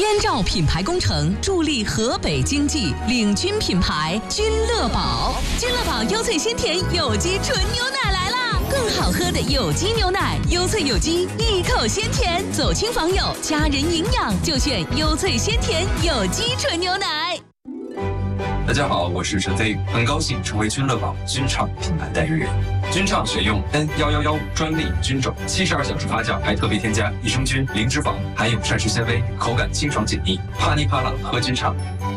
燕赵品牌工程助力河北经济，领军品牌君乐宝。君乐宝优萃鲜甜有机纯牛奶来啦！更好喝的有机牛奶，优萃有机，一口鲜甜，走亲访友，家人营养就选优萃鲜甜有机纯牛奶。 大家好，我是陈飞宇，很高兴成为君乐宝君畅品牌代言人。君畅选用 N1115专利菌种，72小时发酵，还特别添加益生菌、零脂肪，含有膳食纤维，口感清爽解腻，啪哩啪啦喝君畅。